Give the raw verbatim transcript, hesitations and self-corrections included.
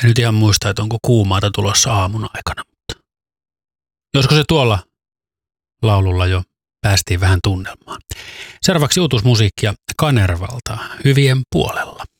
En nyt ihan muista, että onko kuumaata tulossa aamun aikana, mutta josko se tuolla laululla jo päästiin vähän tunnelmaan. Seuraavaksi uutuusmusiikkia Kanervalta Hyvien puolella.